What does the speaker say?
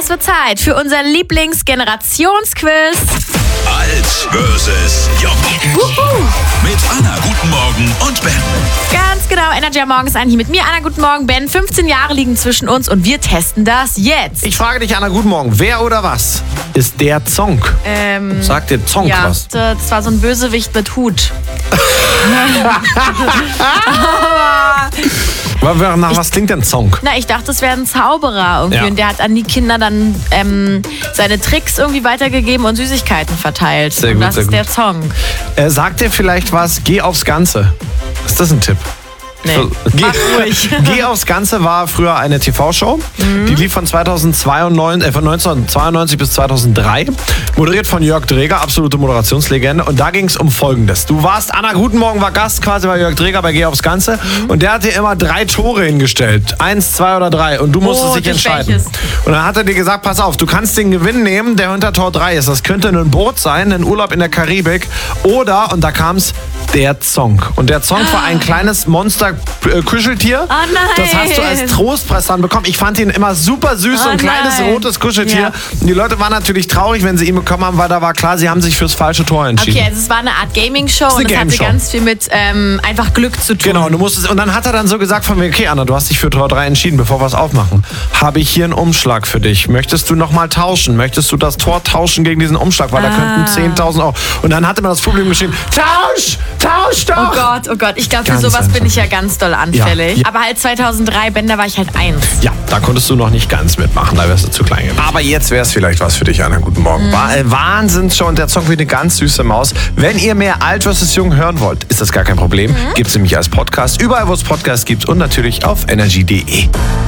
Es wird Zeit für unser Lieblingsgenerationsquiz. Alt versus Jung. Mit Anna, guten Morgen und Ben. Ganz genau, Energy am Morgen ist eigentlich mit mir. Anna, guten Morgen, Ben. 15 Jahre liegen zwischen uns und wir testen das jetzt. Ich frage dich, Anna, guten Morgen. Wer oder was ist der Zonk? Sagt dir Zonk Ja, was? das war so ein Bösewicht mit Hut. Nach was klingt denn Zonk? Na, ich dachte, es wäre ein Zauberer irgendwie. Ja. Und der hat an die Kinder dann seine Tricks irgendwie weitergegeben und Süßigkeiten verteilt. Sehr und gut, das sehr ist gut. der Song. Sagt dir vielleicht was? Geh aufs Ganze. Ist das ein Tipp? Nee, mach ruhig. Geh aufs Ganze war früher eine TV-Show. Die lief von 1992 bis 2003. Moderiert von Jörg Dreger, absolute Moderationslegende. Und da ging es um Folgendes. Du warst, Anna, guten Morgen, war Gast quasi bei Jörg Dreger bei Geh aufs Ganze. Und der hat dir immer 3 Tore hingestellt. 1, 2 oder 3. Und du musstest dich durch entscheiden. welches? Und dann hat er dir gesagt, pass auf, du kannst den Gewinn nehmen, der hinter Tor 3 ist. Das könnte ein Boot sein, ein Urlaub in der Karibik. Oder, und da kam es, der Zonk. Und der Zonk war ein kleines Monster-Kuscheltier. Oh nein. Das hast du als Trostpreis dann bekommen. Ich fand ihn immer super süß, so ein kleines nein. rotes Kuscheltier. Ja. Und die Leute waren natürlich traurig, wenn sie ihn bekommen haben, weil da war klar, sie haben sich fürs falsche Tor entschieden. Okay, also es war eine Art Gaming-Show ist eine und es hatte Game-Show. ganz viel mit einfach Glück zu tun. Genau, und dann hat er dann so gesagt von mir, okay Anna, du hast dich für Tor 3 entschieden, bevor wir es aufmachen. Habe ich hier einen Umschlag für dich. Möchtest du nochmal tauschen? Möchtest du das Tor tauschen gegen diesen Umschlag? Weil da könnten 10.000 Euro. Und dann hatte man das Publikum geschrieben, tausch doch! Oh Gott, ich glaube, für Ganz sowas bin einfach. ich ja ganz doll anfällig. Ja. Aber halt 2003, Ben, da war ich halt 1. Ja, da konntest du noch nicht ganz mitmachen, da wärst du zu klein gewesen. Aber jetzt wäre es vielleicht was für dich, Anna. Guten Morgen. Wahnsinnsshow und der Song wie eine ganz süße Maus. Wenn ihr mehr Alt vs. Jung hören wollt, ist das gar kein Problem. Gibt's nämlich als Podcast, überall wo es Podcasts gibt und natürlich auf energy.de.